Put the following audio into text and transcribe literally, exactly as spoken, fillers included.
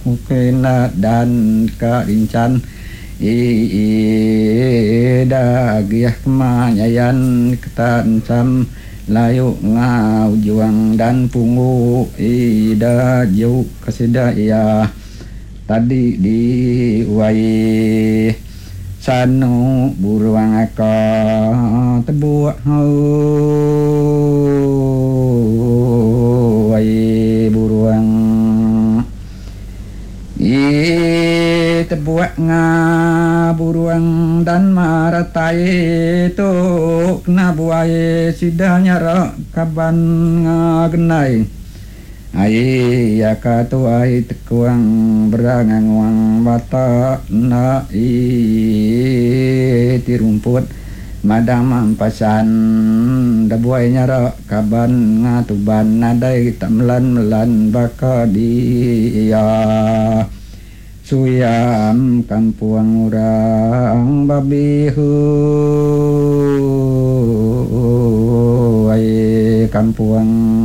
mukena dan karincan ida giah kemanyayan ketancam layu ngau juang dan pungu ida jauh kesedaya tadi di wai sanu buruang aka tebuak hau wai buruang i tebuak nga buruang dan maratai tu kena buai sidanya rak kaban nga genai ai aka tu ai tekuang berangang wang bata na i tirumput madang mampasan da buai nyara kaban nga tuban nadai tamlan melan baka dia suyam kampuang urang babi hu ai kampuang